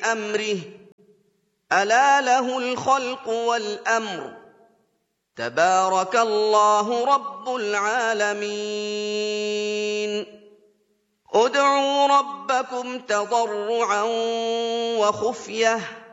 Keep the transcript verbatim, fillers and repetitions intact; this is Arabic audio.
أمره ألا له الخلق والأمر تبارك الله رب العالمين ادعوا ربكم تضرعا وخفية